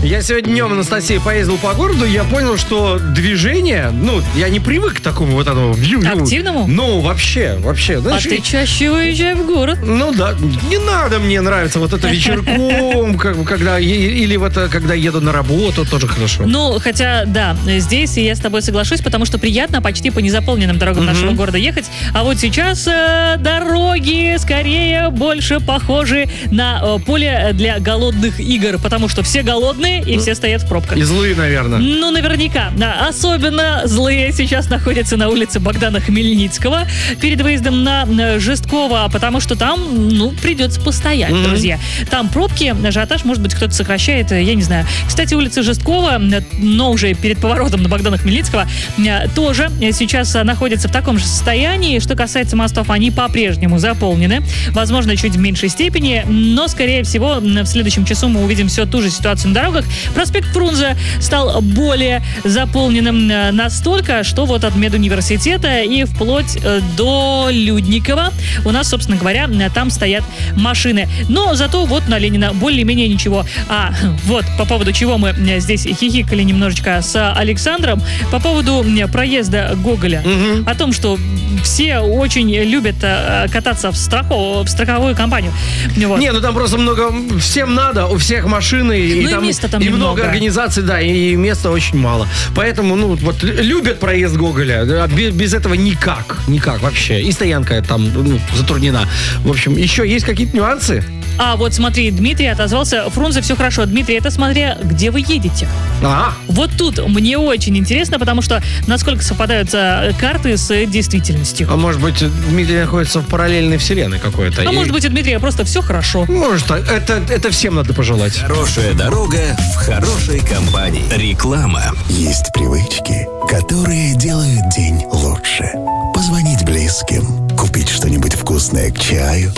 Я сегодня днем, Анастасия, поездил по городу, я понял, что движение, я не привык к такому вот этому... Активному? Вообще. Знаешь, ты чаще выезжай в город. Да, не надо, мне нравится вот это вечерком, когда еду на работу, тоже хорошо. Хотя, да, здесь я с тобой соглашусь, потому что приятно почти по незаполненным дорогам нашего города ехать, а вот сейчас дороги скорее больше похожи на поле для голодных игр, потому что все голодные и все стоят в пробках. И злые, наверное. Наверняка. Да, особенно злые сейчас находятся на улице Богдана Хмельницкого перед выездом на Жесткова, потому что там, придется постоять, друзья. Там пробки, ажиотаж, может быть, кто-то сокращает, я не знаю. Кстати, улица Жесткова, но уже перед поворотом на Богдана Хмельницкого, тоже сейчас находится в таком же состоянии. Что касается мостов, они по-прежнему заполнены. Возможно, чуть в меньшей степени, но, скорее всего, в следующем часу мы увидим всю ту же ситуацию на дорогах. Проспект Фрунзе стал более заполненным настолько, что вот от медуниверситета и вплоть до Людникова у нас, собственно говоря, там стоят машины. Но зато вот на Ленина более-менее ничего. Вот по поводу чего мы здесь хихикали немножечко с Александром, по поводу проезда Гоголя. О том, что все очень любят кататься в страховую компанию. Вот. Там просто много, всем надо, у всех машины, и там места там и немного. много организаций, да, и места очень мало. Поэтому, любят проезд Гоголя, без этого никак вообще. И стоянка там затруднена. В общем, еще есть какие-то нюансы? Вот смотри, Дмитрий отозвался, Фрунзе все хорошо. Дмитрий, это смотря, где вы едете. Вот тут мне очень интересно, потому что насколько совпадают карты с действительностью. А может быть, Дмитрий находится в параллельной вселенной какой-то. Может быть, у Дмитрия просто все хорошо. Может, это всем надо пожелать. Хорошая дорога в хорошей компании. Реклама. Есть привычки, которые делают день лучше. Позвонить близким, купить что-нибудь вкусное к чаю,